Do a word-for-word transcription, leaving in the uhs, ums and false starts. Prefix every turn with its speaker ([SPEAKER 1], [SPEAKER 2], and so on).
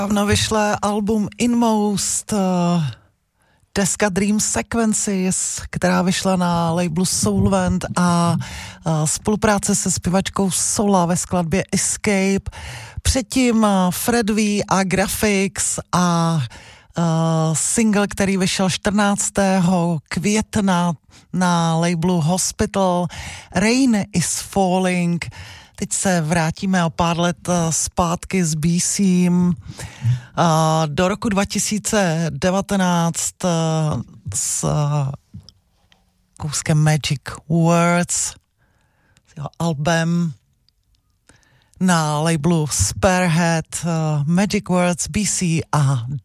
[SPEAKER 1] Dávno vyšle album Inmost, deska Dream Sequences, která vyšla na labelu Soulvent a spolupráce se zpěvačkou Sola ve skladbě Escape. Předtím Fred V a Graphics a uh, single, který vyšel čtrnáctého května na labelu Hospital, Rain is Falling. Teď se vrátíme o pár let zpátky s B C M do roku dva tisíce devatenáct s kouskem Magic Words, s jeho albem na labelu Spearhead, Magic Words, B C a